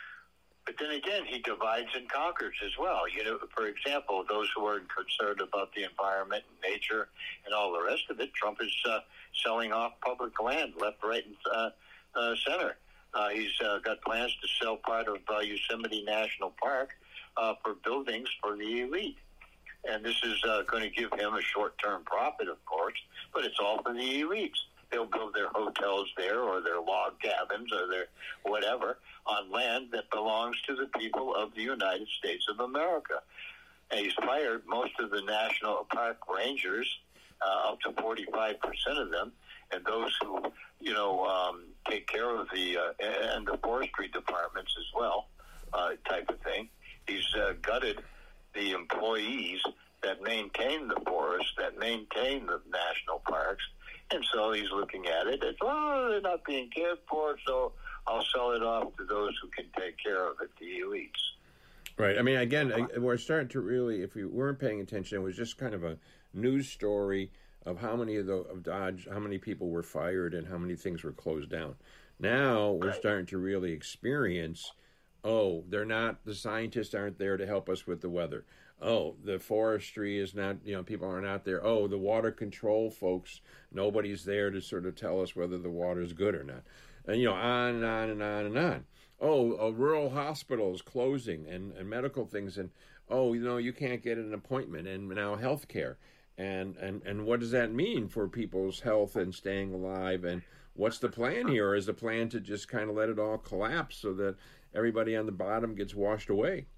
[SPEAKER 3] But then again, he divides and conquers as well. You know, for example, those who are concerned about the environment and nature and all the rest of it, Trump is uh, selling off public land left, right, and uh, uh, center. Uh, he's uh, got plans to sell part of uh, Yosemite National Park uh, for buildings for the elite. And this is uh, going to give him a short-term profit, of course, but it's all for the elites. They'll build their hotels there or their log cabins or their whatever on land that belongs to the people of the United States of America. And he's fired most of the national park rangers, uh, up to forty-five percent of them, and those who, you know, um, take care of the, uh, and the forestry departments as well, uh, type of thing. He's uh, gutted the employees that maintain the forests, that maintain the national parks. And so he's looking at it as, oh, they're not being cared for, so I'll sell it off to those who can take care of it, the elites.
[SPEAKER 2] Right. I mean, again, we're starting to really, if we weren't paying attention, it was just kind of a news story of how many of the of Dodge, how many people were fired and how many things were closed down. Now we're
[SPEAKER 3] right.
[SPEAKER 2] starting to really experience, oh, they're not, the scientists aren't there to help us with the weather. Oh, the forestry is not, you know, people are not there. Oh, the water control folks, nobody's there to sort of tell us whether the water is good or not. And, you know, on and on and on and on. Oh, a rural hospital is closing and, and medical things. And, oh, you know, you can't get an appointment and now health care. And, and, and what does that mean for people's health and staying alive? And what's the plan here? Is the plan to just kind of let it all collapse so that everybody on the bottom gets washed away?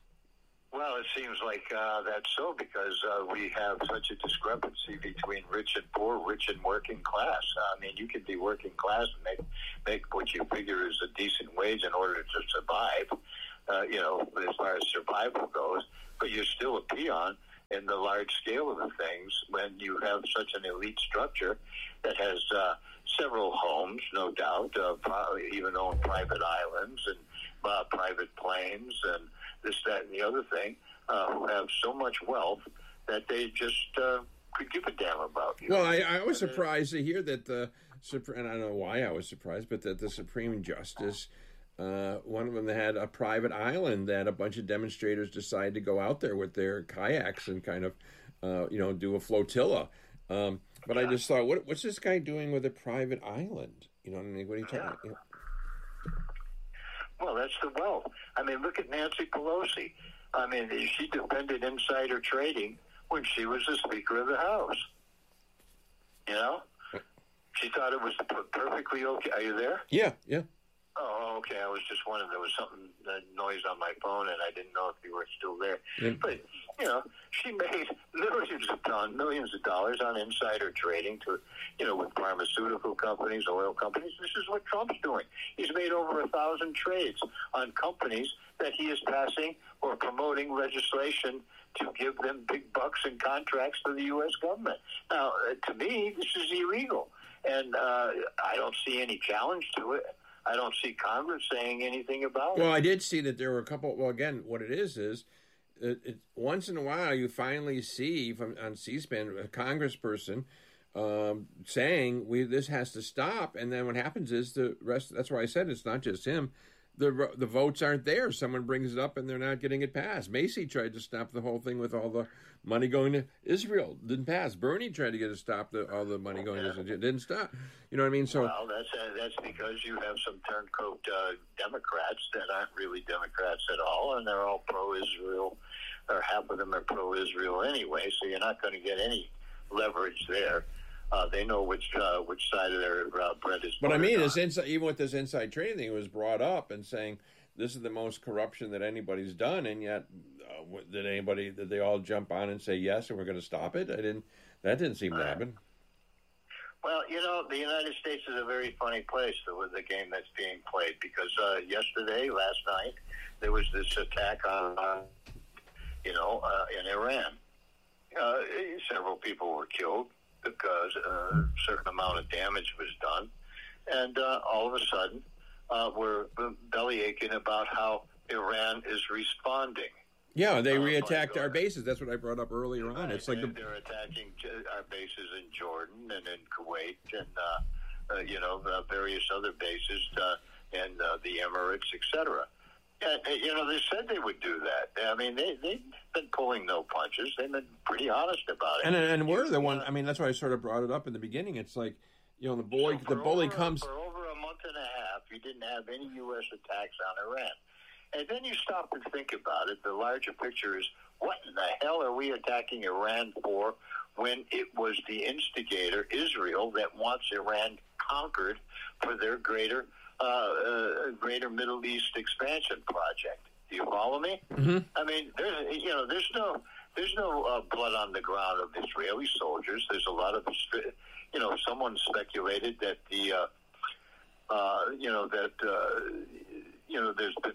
[SPEAKER 3] Well, it seems like uh, that's so because uh, we have such a discrepancy between rich and poor, rich and working class. I mean, you can be working class and make make what you figure is a decent wage in order to survive, uh, you know, as far as survival goes, but you're still a peon. in the large scale of the things when you have such an elite structure that has uh, several homes, no doubt, uh, probably even own private islands and uh, private planes and this, that, and the other thing, uh, who have so much wealth that they just uh, could give a damn about you.
[SPEAKER 2] Well, I, I was surprised to hear that the, and I don't know why I was surprised, but that the Supreme Justice, uh, one of them had a private island that a bunch of demonstrators decided to go out there with their kayaks and kind of, uh, you know, do a flotilla. Um, but yeah. I just thought, what, what's this guy doing with a private island? You know what I mean? What are you talking about?
[SPEAKER 3] Yeah. You know? Well, that's the wealth. I mean, look at Nancy Pelosi. I mean, she defended insider trading when she was the Speaker of the House. You know? She thought it was perfectly okay. Are you there?
[SPEAKER 2] Yeah, yeah.
[SPEAKER 3] Oh, okay. I was just wondering. There was something, a noise on my phone, and I didn't know if you were still there. Yeah. But, you know, she made millions of dollars, millions of dollars on insider trading to, you know, with pharmaceutical companies, oil companies. This is what Trump's doing. He's made over a thousand trades on companies that he is passing or promoting legislation to give them big bucks and contracts to the U S government. Now, to me, this is illegal. And uh, I don't see any challenge to it. I don't see Congress saying anything about
[SPEAKER 2] well,
[SPEAKER 3] it.
[SPEAKER 2] Well, I did see that there were a couple. Well, again, what it is is, it, it, once in a while you finally see from on C-SPAN a congressperson um, saying we this has to stop, and then what happens is the rest. That's why I said it's not just him. The the votes aren't there. Someone brings it up, and they're not getting it passed. Macy tried to stop the whole thing with all the money going to Israel. Didn't pass. Bernie tried to get it stopped. The, all the money going yeah. to Israel didn't stop. You know what I mean? So
[SPEAKER 3] well, that's uh, that's because you have some turncoat uh, Democrats that aren't really Democrats at all, and they're all pro-Israel, or half of them are pro-Israel anyway. So you're not going to get any leverage there. Uh, they know which uh, which side of their uh, bread is.
[SPEAKER 2] But I mean, this inside, even with this inside trading thing, it was brought up and saying this is the most corruption that anybody's done, and yet uh, did anybody did they all jump on and say yes and we're going to stop it? I didn't. That didn't seem to happen.
[SPEAKER 3] Well, you know, the United States is a very funny place with the game that's being played because uh, yesterday, last night, there was this attack on, uh, you know, uh, in Iran. Uh, several people were killed because uh, a certain amount of damage was done. And uh, all of a sudden, uh, we're belly aching about how Iran is responding.
[SPEAKER 2] Yeah, they uh, re-attacked our bases. That's what I brought up earlier on. It's like
[SPEAKER 3] they're,
[SPEAKER 2] the...
[SPEAKER 3] they're attacking our bases in Jordan and in Kuwait and, uh, uh, you know, uh, various other bases uh, and uh, the Emirates, et cetera. And, you know, they said they would do that. I mean, they, they've been pulling no punches. They've been pretty honest about it.
[SPEAKER 2] And and we're the one, I mean, that's why I sort of brought it up in the beginning. It's like, you know, the boy, so the bully
[SPEAKER 3] over,
[SPEAKER 2] comes...
[SPEAKER 3] For over a month and a half, you didn't have any U S attacks on Iran. And then you stop and think about it. The larger picture is, what in the hell are we attacking Iran for when it was the instigator, Israel, that wants Iran conquered for their greater uh, uh, greater Middle East expansion project? Do you follow me?
[SPEAKER 2] Mm-hmm.
[SPEAKER 3] I mean, there's you know, there's no there's no uh, blood on the ground of Israeli soldiers. There's a lot of, you know, someone speculated that the uh, uh, you know that. Uh, You know, there's been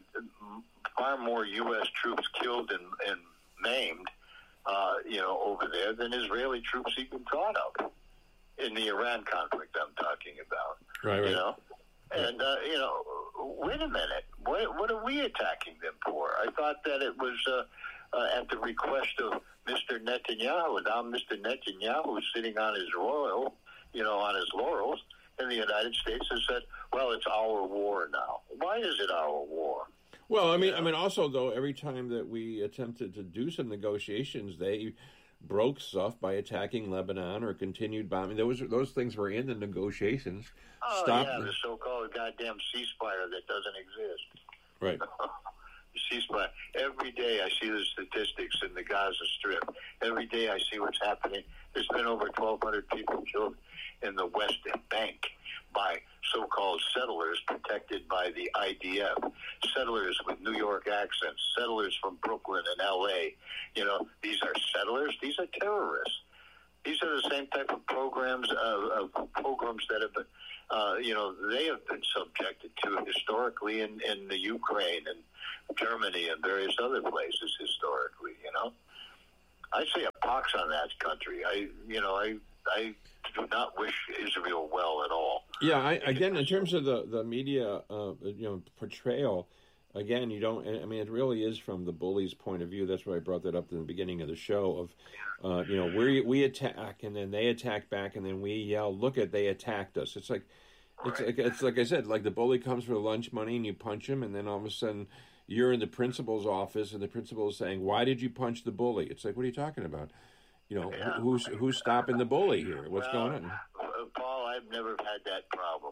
[SPEAKER 3] far more U S troops killed and, and maimed, uh, you know, over there than Israeli troops even thought of in the Iran conflict I'm talking about.
[SPEAKER 2] Right, right.
[SPEAKER 3] You know? And, uh, you know, wait a minute. What, what are we attacking them for? I thought that it was uh, uh, at the request of Mister Netanyahu. Now Mister Netanyahu is sitting on his royal, you know, on his laurels. And the United States has said, "Well, it's our war now." Why is it our war?
[SPEAKER 2] Well, I mean, yeah. I mean, also though, every time that we attempted to do some negotiations, they broke stuff by attacking Lebanon or continued bombing. Those those things were in the negotiations.
[SPEAKER 3] Oh
[SPEAKER 2] Stop
[SPEAKER 3] yeah,
[SPEAKER 2] the,
[SPEAKER 3] the so-called goddamn ceasefire that doesn't exist.
[SPEAKER 2] Right.
[SPEAKER 3] The ceasefire. Every day I see the statistics in the Gaza Strip. Every day I see what's happening. There's been over twelve hundred people killed in the West Bank by so-called settlers protected by the I D F, settlers with New York accents, settlers from Brooklyn and L A. You know, these are settlers. These are terrorists. These are the same type of programs, uh, uh, programs that have been, uh, you know, they have been subjected to historically in, in the Ukraine and Germany and various other places historically, you know. I say a pox on that country. I, you know, I, I do not wish Israel well at all.
[SPEAKER 2] Yeah, I, again, in terms of the the media, uh, you know, portrayal, again, you don't. I mean, it really is from the bully's point of view. That's why I brought that up in the beginning of the show. Of, uh, you know, we we attack and then they attack back and then we yell, "Look at they attacked us!" It's like, it's
[SPEAKER 3] Right.
[SPEAKER 2] like it's like I said, like the bully comes for lunch money and you punch him, and then all of a sudden you're in the principal's office and the principal is saying, "Why did you punch the bully?" It's like, what are you talking about? You know,
[SPEAKER 3] Yeah.
[SPEAKER 2] who's who's stopping the bully here? What's
[SPEAKER 3] Well,
[SPEAKER 2] going on?
[SPEAKER 3] uh, Paul, I've never had that problem.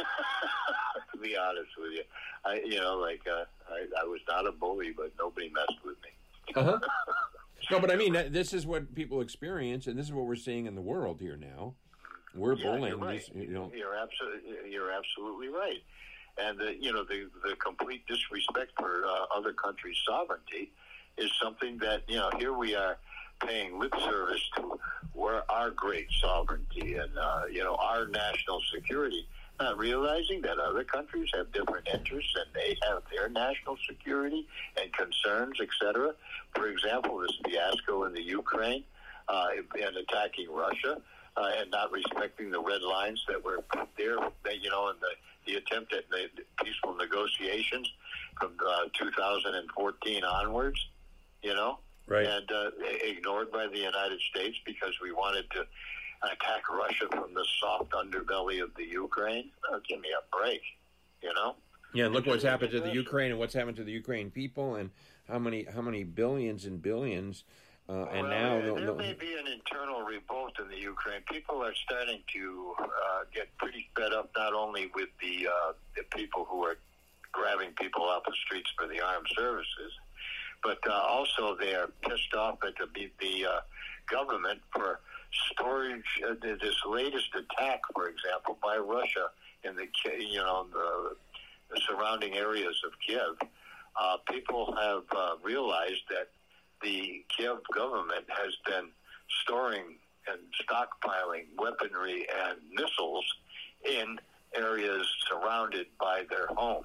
[SPEAKER 3] To be honest with you, I, you know, like uh, I, I was not a bully, but nobody messed with me.
[SPEAKER 2] Uh-huh. No, but I mean, that- this is what people experience, and this is what we're seeing in the world here now. We're
[SPEAKER 3] Yeah,
[SPEAKER 2] bullying.
[SPEAKER 3] you're right.
[SPEAKER 2] These, you know,
[SPEAKER 3] You're absolutely, you're absolutely right. And the, you know, the the complete disrespect for uh, other countries' sovereignty is something that, you know, here we are paying lip service to where our great sovereignty and uh, you know, our national security, not realizing that other countries have different interests and they have their national security and concerns, et cetera. For example, this fiasco in the Ukraine uh, and attacking Russia. Uh, and not respecting the red lines that were put there, that, you know, in the, the attempt at the peaceful negotiations from uh, two thousand fourteen onwards, you know,
[SPEAKER 2] right?
[SPEAKER 3] And uh, ignored by the United States because we wanted to attack Russia from the soft underbelly of the Ukraine. Oh, give me a break, you know.
[SPEAKER 2] Yeah, and look what's happened to the Ukraine and what's happened to the Ukraine people and how many how many billions and billions. Uh, and
[SPEAKER 3] well,
[SPEAKER 2] now,
[SPEAKER 3] there,
[SPEAKER 2] no,
[SPEAKER 3] there
[SPEAKER 2] no,
[SPEAKER 3] may be an internal revolt in the Ukraine. People are starting to uh, get pretty fed up, not only with the, uh, the people who are grabbing people off the streets for the armed services, but uh, also they are pissed off at the, the uh, government for storage. Uh, this latest attack, for example, by Russia in the you know the, the surrounding areas of Kiev. Uh, people have uh, realized that the Kiev government has been storing and stockpiling weaponry and missiles in areas surrounded by their homes.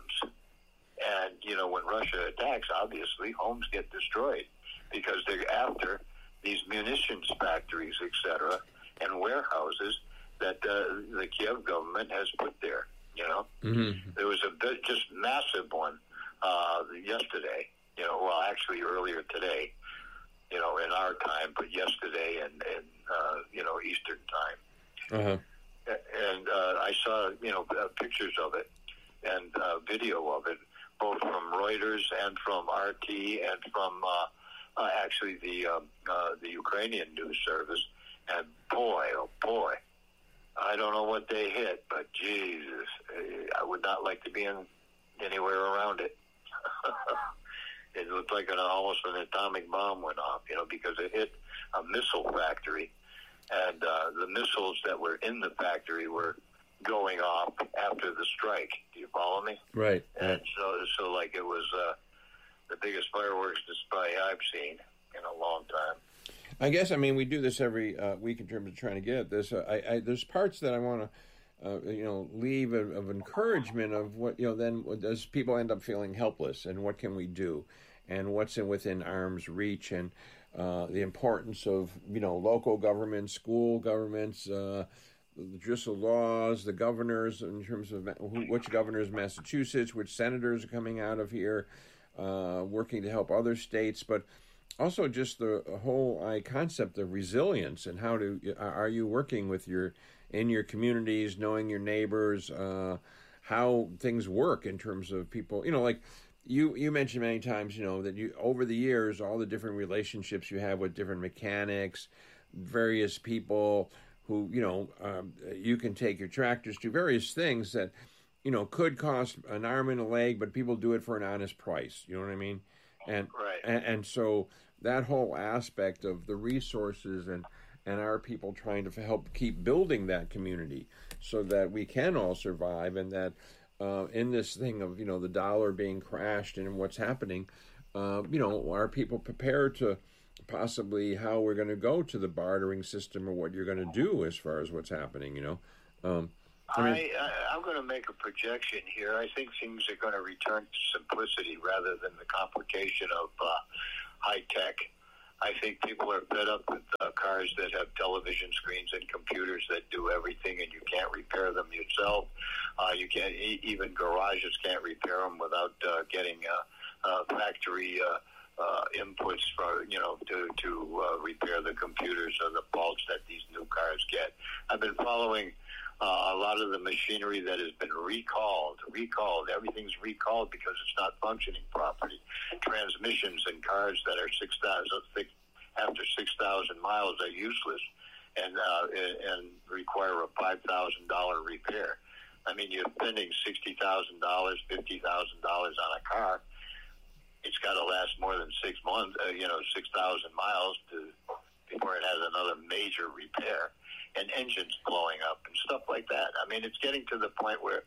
[SPEAKER 3] And, you know, when Russia attacks, obviously, homes get destroyed because they're after these munitions factories, et cetera, and warehouses that uh, the Kiev government has put there, you know.
[SPEAKER 2] Mm-hmm.
[SPEAKER 3] There was a bit, just massive one uh, yesterday, you know, well, actually earlier today, you know, in our time, but yesterday in, in uh, you know, Eastern time.
[SPEAKER 2] Uh-huh.
[SPEAKER 3] And uh, I saw, you know, uh, pictures of it and uh, video of it, both from Reuters and from R T and from uh, uh, actually the um, uh, the Ukrainian news service. And boy, oh boy, I don't know what they hit, but Jesus, I would not like to be in anywhere around it. It looked like an, almost an atomic bomb went off, you know, because it hit a missile factory. And uh, the missiles that were in the factory were going off after the strike. Do you follow me?
[SPEAKER 2] Right.
[SPEAKER 3] And so, so like, it was uh, the biggest fireworks display I've seen in a long time.
[SPEAKER 2] I guess, I mean, we do this every uh, week in terms of trying to get at this. Uh, I, I, there's parts that I want to, uh, you know, leave of, of encouragement of what, you know, then does people end up feeling helpless and what can we do and what's in within arm's reach and uh, the importance of, you know, local governments, school governments, uh, the judicial laws, the governors in terms of who, which governors, Massachusetts, which senators are coming out of here, uh, working to help other states, but also just the whole uh, concept of resilience and how to, are you working with your, in your communities, knowing your neighbors, uh, how things work in terms of people, you know, like you, you mentioned many times, you know, that you, over the years, all the different relationships you have with different mechanics, various people who, you know, um, you can take your tractors to, various things that, you know, could cost an arm and a leg, but people do it for an honest price. You know what I mean? And,
[SPEAKER 3] right.
[SPEAKER 2] and, and so that whole aspect of the resources and, and our people trying to help keep building that community so that we can all survive and that uh, in this thing of, you know, the dollar being crashed and what's happening, uh, you know, are people prepared to possibly how we're going to go to the bartering system or what you're going to do as far as what's happening, you know? Um, I mean,
[SPEAKER 3] I, I, I'm going to make a projection here. I think things are going to return to simplicity rather than the complication of uh, high tech. I think people are fed up with uh, cars that have television screens and computers that do everything, and you can't repair them yourself. Uh, you can't e- even garages can't repair them without uh, getting uh, uh, factory uh, uh, inputs for you know to to uh, repair the computers or the faults that these new cars get. I've been following uh, a lot of the machinery that has been recalled. Recalled, everything's recalled because it's not functioning properly. Transmissions in cars that are six thousand after six thousand miles are useless and uh, and require a five thousand dollar repair. I mean, you're spending sixty thousand dollars, fifty thousand dollars on a car. It's got to last more than six months, uh, you know, six thousand miles to before it has another major repair, and engines blowing up and stuff like that. I mean, it's getting to the point where,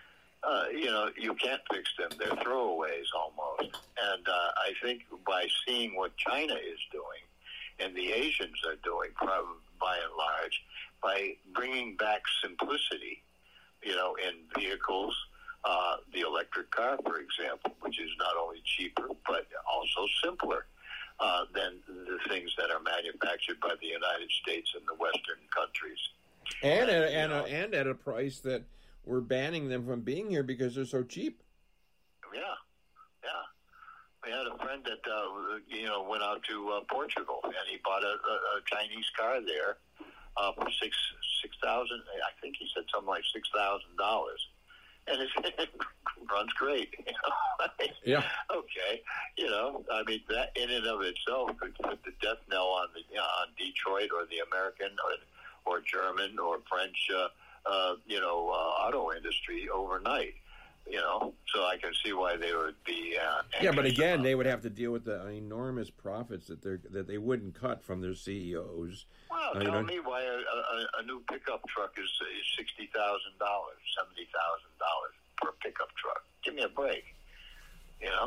[SPEAKER 3] uh, you know, you can't fix them. They're throwaways almost. And uh, I think by seeing what China is doing and the Asians are doing, probably by and large, by bringing back simplicity, you know, in vehicles, uh, the electric car, for example, which is not only cheaper but also simpler uh, than the things that are manufactured by the United States and the Western countries.
[SPEAKER 2] And,
[SPEAKER 3] and,
[SPEAKER 2] at, and,
[SPEAKER 3] know,
[SPEAKER 2] a, and at a price that we're banning them from being here because they're so cheap.
[SPEAKER 3] Yeah, yeah. We had a friend that, uh, you know, went out to uh, Portugal, and he bought a, a, a Chinese car there uh, for six six thousand. I think he said something like six thousand dollars, and it, it runs great. You know?
[SPEAKER 2] Yeah.
[SPEAKER 3] Okay. You know, I mean, that in and of itself could put the death knell on the you know, on Detroit or the American or or German or French, uh, uh, you know, uh, auto industry overnight. You know, so I can see why they would be. Uh,
[SPEAKER 2] yeah, but again, they would have to deal with the enormous profits that they that they wouldn't cut from their C E Os.
[SPEAKER 3] Well,
[SPEAKER 2] uh,
[SPEAKER 3] tell
[SPEAKER 2] you know?
[SPEAKER 3] me why a, a, a new pickup truck is, is sixty thousand dollars, seventy thousand dollars per pickup truck. Give me a break. You know,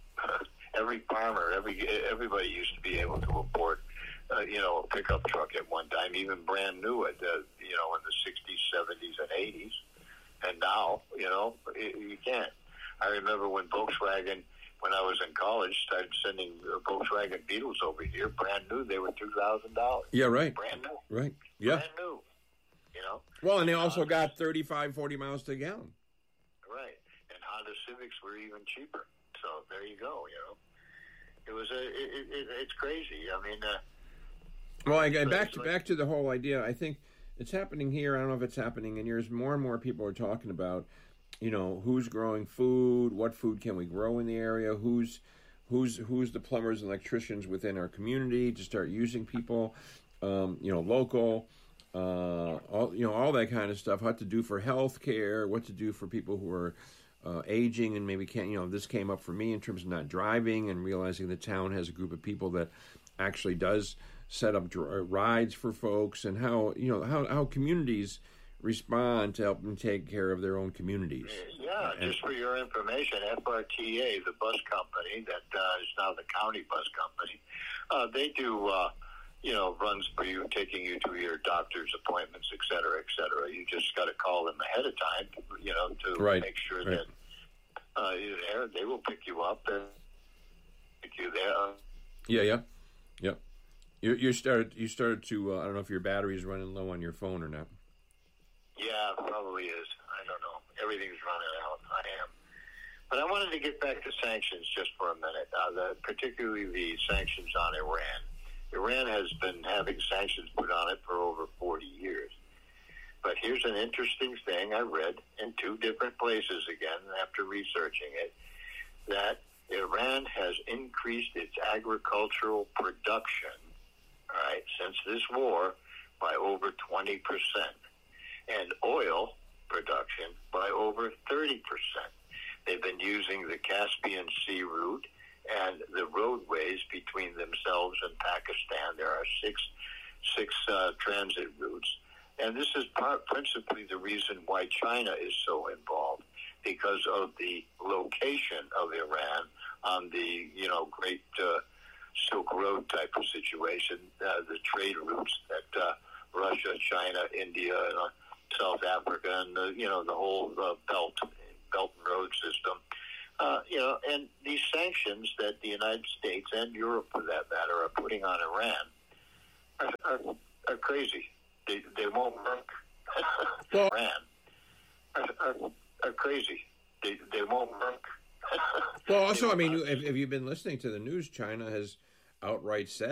[SPEAKER 3] every farmer, every everybody used to be able to afford, uh, you know, a pickup truck at one time, even brand new at the, you know, in the sixties, seventies, and eighties. And now, you know, you can't. I remember when Volkswagen, when I was in college, started sending Volkswagen Beetles over here, brand new. They were two thousand dollars.
[SPEAKER 2] Yeah, right.
[SPEAKER 3] Brand new.
[SPEAKER 2] Right. Yeah.
[SPEAKER 3] Brand new. You know?
[SPEAKER 2] Well, and they also uh, got thirty-five, forty miles to the gallon.
[SPEAKER 3] Right. And Honda Civics were even cheaper. So there you go, you know. It was a, it, it, it's crazy. I mean, uh,
[SPEAKER 2] well, again, back to, like, back to the whole idea, I think it's happening here. I don't know if it's happening in yours. More and more people are talking about, you know, who's growing food, what food can we grow in the area, who's who's who's the plumbers and electricians within our community to start using people, um, you know, local, uh, all you know, all that kind of stuff. What to do for health care, what to do for people who are uh, aging and maybe can't. You know, this came up for me in terms of not driving and realizing the town has a group of people that actually does set up dr- rides for folks, and how you know how, how communities respond to help them take care of their own communities.
[SPEAKER 3] Yeah, and just for your information, F R T A, the bus company that uh, is now the county bus company, uh, they do uh, you know runs for you, taking you to your doctor's appointments, et cetera, et cetera. You just got to call them ahead of time, you know, to
[SPEAKER 2] right.
[SPEAKER 3] make sure
[SPEAKER 2] right.
[SPEAKER 3] that uh, you're there. They will pick you up and pick you there.
[SPEAKER 2] Yeah, yeah, yeah. You you started you started to uh, I don't know if your battery is running low on your phone or not.
[SPEAKER 3] Yeah, probably is. I don't know. Everything's running out. I am. But I wanted to get back to sanctions just for a minute, uh, the, particularly the sanctions on Iran. Iran has been having sanctions put on it for over forty years. But here's an interesting thing I read in two different places again after researching it, that Iran has increased its agricultural production, all right, since this war by over twenty percent, and oil production by over thirty percent. They've been using the Caspian Sea route and the roadways between themselves and Pakistan. There are six six uh, transit routes. And this is part, principally the reason why China is so involved, because of the location of Iran on the, you know, Great uh, Silk Road type of situation, uh, the trade routes that uh, Russia, China, India, uh, South Africa, and, the, you know, the whole uh, belt, belt and road system. Uh, you know, and these sanctions that the United States and Europe, for that matter, are putting putting on Iran are, are, are crazy. They, they won't work.
[SPEAKER 2] Well,
[SPEAKER 3] Iran are, are, are crazy. They, they won't work.
[SPEAKER 2] Well, also, I mean, if, if you've been listening to the news, China has outright said